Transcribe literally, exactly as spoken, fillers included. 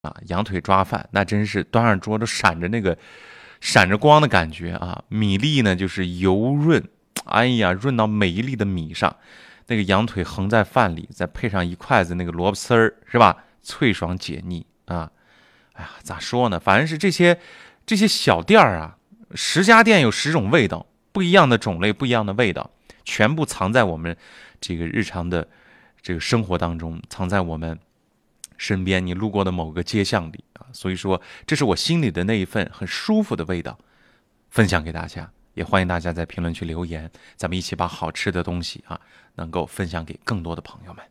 啊，羊腿抓饭那真是端上桌都闪着那个闪着光的感觉啊！米粒呢就是油润，哎呀，润到每一粒的米上。那个羊腿横在饭里，再配上一筷子那个萝卜丝儿，是吧？脆爽解腻啊！哎呀，咋说呢？反正是这些这些小店儿啊，十家店有十种味道，不一样的种类，不一样的味道，全部藏在我们这个日常的这个生活当中，藏在我们身边你路过的某个街巷里啊。所以说，这是我心里的那一份很舒服的味道，分享给大家。也欢迎大家在评论区留言，咱们一起把好吃的东西啊，能够分享给更多的朋友们。